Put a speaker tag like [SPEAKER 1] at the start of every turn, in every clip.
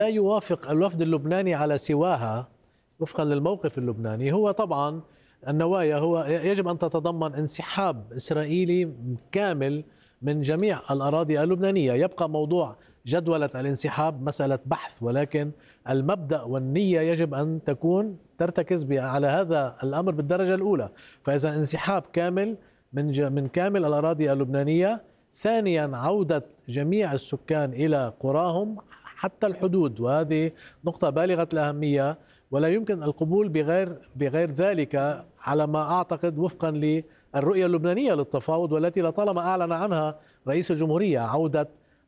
[SPEAKER 1] لا يوافق الوفد اللبناني على سواها وفقا للموقف اللبناني. هو طبعا النوايا هو يجب أن تتضمن انسحاب إسرائيلي كامل من جميع الأراضي اللبنانية. يبقى موضوع جدولة الانسحاب مسألة بحث، ولكن المبدأ والنية يجب أن تكون ترتكز على هذا الأمر بالدرجة الأولى. فإذا انسحاب كامل من كامل الأراضي اللبنانية. ثانيا عودة جميع السكان إلى قراهم حتى الحدود، وهذه نقطة بالغة الأهمية، ولا يمكن القبول بغير ذلك على ما أعتقد وفقا للرؤية اللبنانية للتفاوض، والتي لطالما أعلن عنها رئيس الجمهورية عودة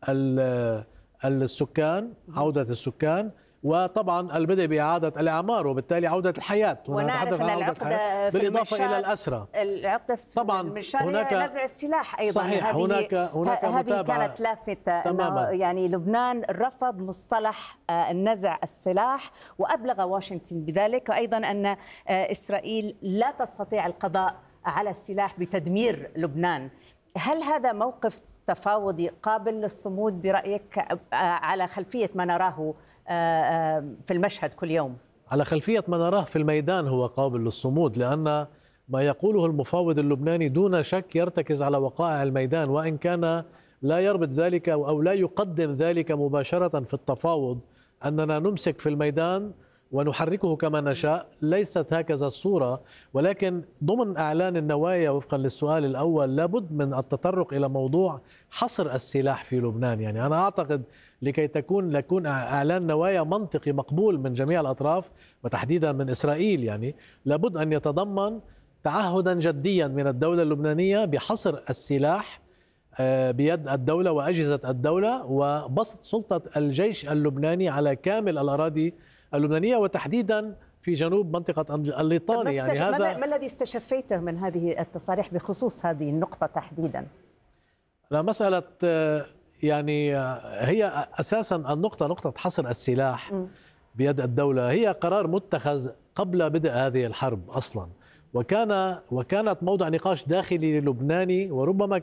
[SPEAKER 1] السكان، وطبعا البدء بإعادة الإعمار وبالتالي عودة الحياة.
[SPEAKER 2] ونعرف أن العقدة في
[SPEAKER 1] بالإضافة إلى الأسرى.
[SPEAKER 2] العقدة
[SPEAKER 1] طبعا
[SPEAKER 2] المنشار
[SPEAKER 1] هناك
[SPEAKER 2] نزع السلاح أيضا.
[SPEAKER 1] صحيح. هناك متابعة.
[SPEAKER 2] هذه كانت لافتة، يعني لبنان رفض مصطلح النزع السلاح، وأبلغ واشنطن بذلك، وأيضا أن إسرائيل لا تستطيع القضاء على السلاح بتدمير لبنان. هل هذا موقف تفاوضي قابل للصمود برأيك على خلفية ما نراه في المشهد كل يوم؟
[SPEAKER 1] على خلفية ما نراه في الميدان هو قابل للصمود، لأن ما يقوله المفاوض اللبناني دون شك يرتكز على وقائع الميدان، وإن كان لا يربط ذلك أو لا يقدم ذلك مباشرة في التفاوض أننا نمسك في الميدان ونحركه كما نشاء. ليست هكذا الصورة، ولكن ضمن أعلان النوايا وفقا للسؤال الأول لابد من التطرق إلى موضوع حصر السلاح في لبنان. يعني أنا أعتقد لكي يكون إعلان نوايا منطقي مقبول من جميع الأطراف وتحديدا من إسرائيل، يعني لابد أن يتضمن تعهدا جديا من الدولة اللبنانية بحصر السلاح بيد الدولة وأجهزة الدولة، وبسط سلطة الجيش اللبناني على كامل الأراضي اللبنانية وتحديدا في جنوب منطقة الليطاني. يعني هذا
[SPEAKER 2] ما الذي استشفيته من هذه التصاريح بخصوص هذه النقطة تحديدا؟
[SPEAKER 1] مسألة يعني هي أساسا نقطة حصر السلاح بيد الدولة هي قرار متخذ قبل بدء هذه الحرب أصلا، وكانت موضع نقاش داخلي للبناني، وربما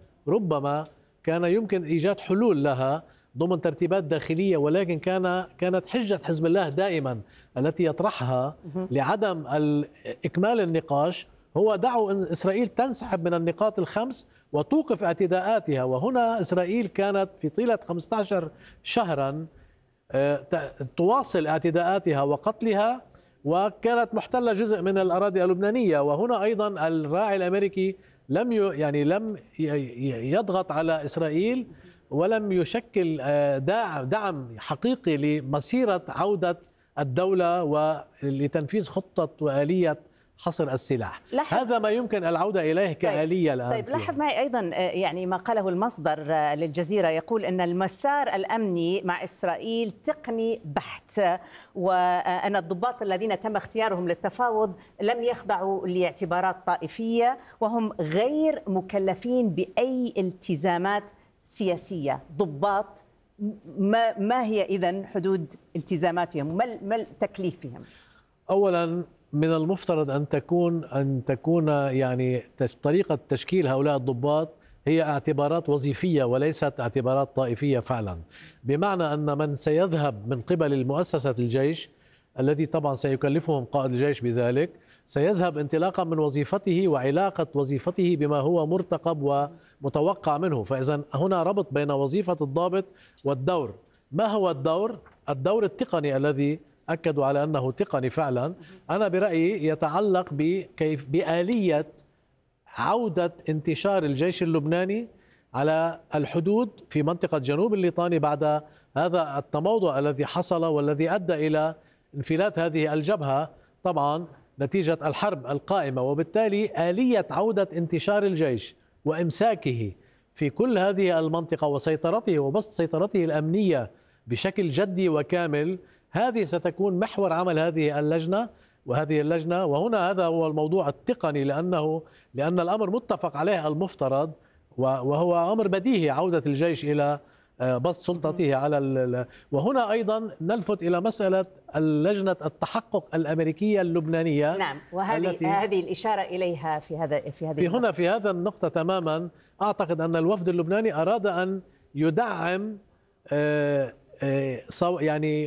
[SPEAKER 1] كان يمكن إيجاد حلول لها ضمن ترتيبات داخلية، ولكن كانت حجة حزب الله دائما التي يطرحها لعدم إكمال النقاش هو دعوا إسرائيل تنسحب من النقاط الخمس وتوقف اعتداءاتها. وهنا إسرائيل كانت في طيلة 15 شهرا تواصل اعتداءاتها وقتلها، وكانت محتلة جزء من الأراضي اللبنانية. وهنا أيضا الراعي الأمريكي لم يضغط على إسرائيل ولم يشكل دعم حقيقي لمسيرة عودة الدولة ولتنفيذ خطة وآلية حصر السلاح. هذا ما يمكن العودة إليه كآلية الآن.
[SPEAKER 2] طيب لاحظ معي أيضا يعني ما قاله المصدر للجزيرة، يقول أن المسار الأمني مع إسرائيل تقني بحت، وأن الضباط الذين تم اختيارهم للتفاوض لم يخضعوا لاعتبارات طائفية، وهم غير مكلفين بأي التزامات سياسية. ضباط ما هي إذن حدود التزاماتهم؟ ما تكليفهم؟
[SPEAKER 1] أولا من المفترض أن تكون يعني طريقة تشكيل هؤلاء الضباط هي اعتبارات وظيفية وليست اعتبارات طائفية فعلا، بمعنى أن من سيذهب من قبل المؤسسة الجيش الذي طبعا سيكلفهم قائد الجيش بذلك سيذهب انطلاقا من وظيفته وعلاقة وظيفته بما هو مرتقب ومتوقع منه. فإذا هنا ربط بين وظيفة الضابط والدور. ما هو الدور؟ الدور التقني الذي أكدوا على أنه تقني فعلا. أنا برأيي يتعلق بآلية عودة انتشار الجيش اللبناني على الحدود في منطقة جنوب الليطاني بعد هذا التموضع الذي حصل والذي أدى إلى انفلات هذه الجبهة طبعا نتيجة الحرب القائمة، وبالتالي آلية عودة انتشار الجيش وإمساكه في كل هذه المنطقة وسيطرته وبسط سيطرته الأمنية بشكل جدي وكامل. هذه ستكون محور عمل هذه اللجنة. وهنا هذا هو الموضوع التقني، لأن الأمر متفق عليه المفترض، وهو أمر بديهي عودة الجيش إلى بسط سلطته على وهنا أيضا نلفت إلى مسألة لجنة التحقق الأمريكية اللبنانية.
[SPEAKER 2] نعم، وهذه الإشارة إليها
[SPEAKER 1] في هذا النقطة تماما. أعتقد أن الوفد اللبناني أراد أن يدعم يعني